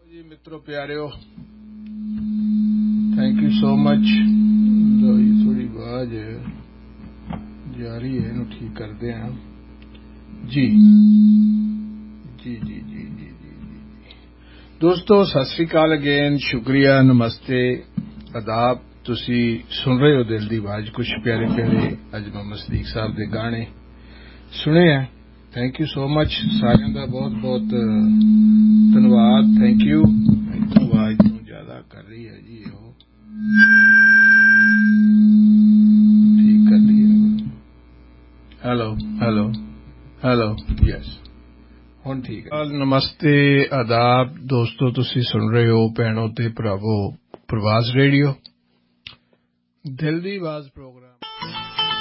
जी मित्रों प्यारियो, thank you so much. थोड़ी आवाज जा रही है, इन्हें ठीक करते हैं जी जी जी जी जी जी जी। दोस्तों सत श्री अकाल अगेन, शुक्रिया, नमस्ते, आदाब। तुसी सुन रहे हो दिल दी आवाज। कुछ प्यारे प्यारे अज मोहम्मद सदीक साहब दे गाने सुने हैं। थैंक यू सो मच सारिਆਂ ਦਾ बहुत बहुत धन्यवाद। Thank you. आवाज तो ज्यादा कर रही है जी, वो ठीक कर ली है। हेलो हेलो हेलो, यस हुण ठीक है। नमस्ते आदाब दोस्तों, तुसी सुन रहे हो भैणों ते भरावो प्रवास रेडियो दिल दी आवाज प्रोग्राम।